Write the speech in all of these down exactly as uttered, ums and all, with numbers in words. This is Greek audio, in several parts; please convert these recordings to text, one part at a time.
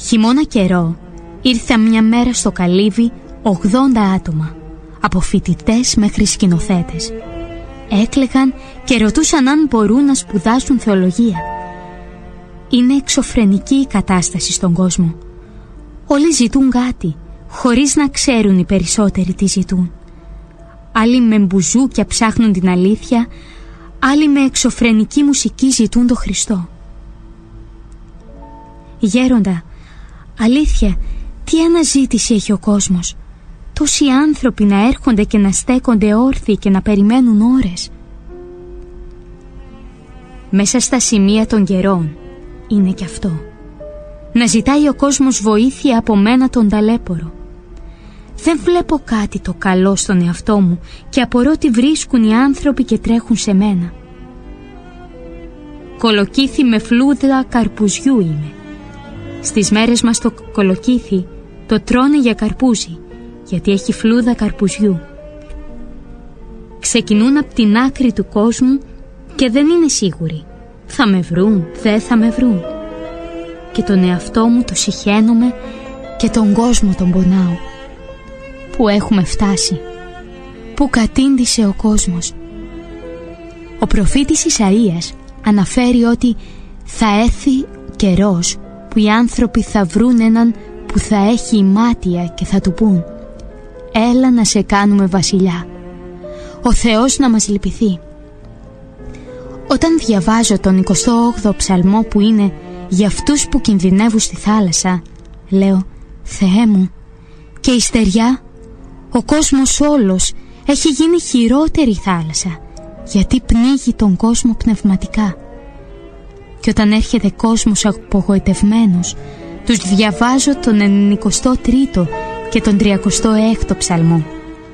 Χειμώνα καιρό ήρθα μια μέρα στο καλύβι ογδόντα άτομα, από φοιτητές μέχρι σκηνοθέτες. Έκλαιγαν και ρωτούσαν αν μπορούν να σπουδάσουν θεολογία. Είναι εξωφρενική η κατάσταση στον κόσμο. Όλοι ζητούν κάτι, χωρίς να ξέρουν οι περισσότεροι τι ζητούν. Άλλοι με μπουζούκια ψάχνουν την αλήθεια, άλλοι με εξωφρενική μουσική ζητούν τον Χριστό. Γέροντα, αλήθεια, τι αναζήτηση έχει ο κόσμος. Τόσοι άνθρωποι να έρχονται και να στέκονται όρθιοι και να περιμένουν ώρες. Μέσα στα σημεία των καιρών είναι κι αυτό. Να ζητάει ο κόσμος βοήθεια από μένα τον ταλέπορο. Δεν βλέπω κάτι το καλό στον εαυτό μου και απορώ τι βρίσκουν οι άνθρωποι και τρέχουν σε μένα. Κολοκύθι με φλούδα καρπουζιού είμαι. Στις μέρες μας το κολοκύθι το τρώνε για καρπούζι, γιατί έχει φλούδα καρπουζιού. Ξεκινούν από την άκρη του κόσμου και δεν είναι σίγουροι. Θα με βρουν, δεν θα με βρουν. Και τον εαυτό μου το συχαίνομαι και τον κόσμο τον πονάω. Πού έχουμε φτάσει, πού κατήντησε ο κόσμος. Ο προφήτης Ισαΐας αναφέρει ότι θα έρθει καιρός που οι άνθρωποι θα βρουν έναν που θα έχει ημάτια και θα του πούν: έλα να σε κάνουμε βασιλιά. Ο Θεός να μας λυπηθεί. Όταν διαβάζω τον εικοστό όγδοο ψαλμό που είναι για αυτούς που κινδυνεύουν στη θάλασσα, λέω: Θεέ μου, και η στεριά, ο κόσμος όλος έχει γίνει χειρότερη θάλασσα, γιατί πνίγει τον κόσμο πνευματικά. Και όταν έρχεται κόσμος απογοητευμένος, τους διαβάζω τον ενενηκοστό τρίτο και τον τριακοστό έκτο ψαλμό.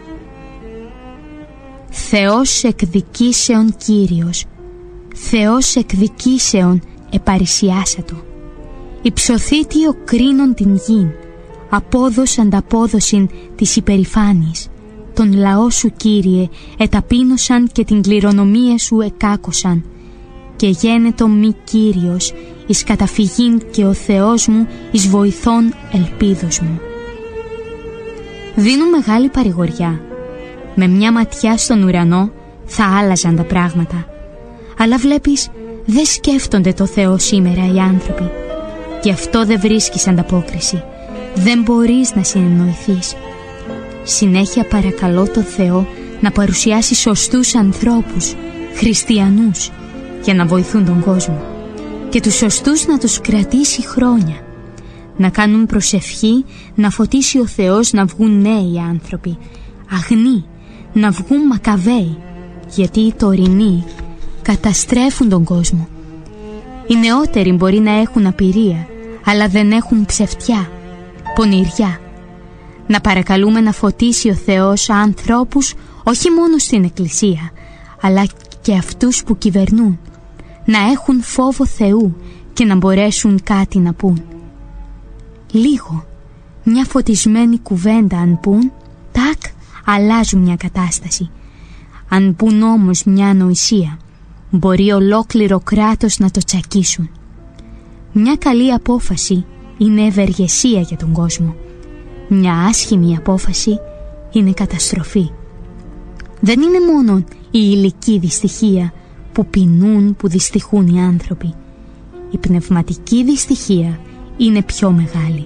Θεός εκδικήσεων Κύριος, Θεός εκδικήσεων επαρισιάσατο. Υψωθήτιο κρίνον την γην, απόδος ανταπόδοσιν της υπερηφάνης. Τον λαό σου, Κύριε, εταπείνωσαν και την κληρονομία σου εκάκωσαν. Και γένετο μη Κύριος εις καταφυγήν και ο Θεός μου εις βοηθών ελπίδος μου. Δίνουν μεγάλη παρηγοριά. Με μια ματιά στον ουρανό θα άλλαζαν τα πράγματα. Αλλά βλέπεις, δεν σκέφτονται το Θεό σήμερα οι άνθρωποι. Γι' αυτό δεν βρίσκεις ανταπόκριση. Δεν μπορείς να συνεννοηθείς. Συνέχεια παρακαλώ το Θεό να παρουσιάσει σωστούς ανθρώπους, χριστιανούς, για να βοηθούν τον κόσμο. Και τους σωστούς να τους κρατήσει χρόνια. Να κάνουν προσευχή, να φωτίσει ο Θεός να βγουν νέοι άνθρωποι, αγνοί, να βγουν μακαβαίοι, γιατί οι τωρινοί καταστρέφουν τον κόσμο. Οι νεότεροι μπορεί να έχουν απειρία, αλλά δεν έχουν ψευτιά, πονηριά. Να παρακαλούμε να φωτίσει ο Θεός ανθρώπους όχι μόνο στην εκκλησία, αλλά και αυτούς που κυβερνούν, να έχουν φόβο Θεού και να μπορέσουν κάτι να πούν. Λίγο, μια φωτισμένη κουβέντα αν πούν, τάκ, αλλάζουν μια κατάσταση. Αν πούν όμως μια ανοησία, μπορεί ολόκληρο κράτος να το τσακίσουν. Μια καλή απόφαση είναι ευεργεσία για τον κόσμο. Μια άσχημη απόφαση είναι καταστροφή. Δεν είναι μόνο η υλική δυστυχία που πεινούν, που δυστυχούν οι άνθρωποι. Η πνευματική δυστυχία είναι πιο μεγάλη.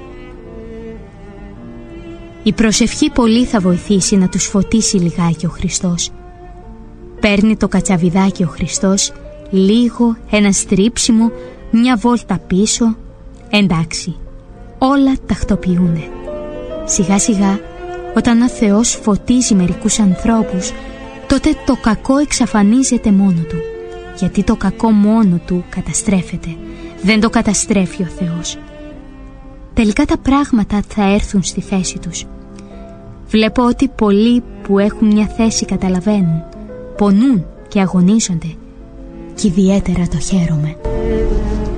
Η προσευχή πολύ θα βοηθήσει να τους φωτίσει λιγάκι ο Χριστός. Παίρνει το κατσαβιδάκι ο Χριστός, λίγο, ένα στρίψιμο, μια βόλτα πίσω. Εντάξει, όλα τακτοποιούνται. Σιγά σιγά, όταν ο Θεός φωτίζει μερικούς ανθρώπους, τότε το κακό εξαφανίζεται μόνο του. Γιατί το κακό μόνο του καταστρέφεται. Δεν το καταστρέφει ο Θεός. Τελικά τα πράγματα θα έρθουν στη θέση τους. Βλέπω ότι πολλοί που έχουν μια θέση καταλαβαίνουν, πονούν και αγωνίζονται. Και ιδιαίτερα το χαίρομαι.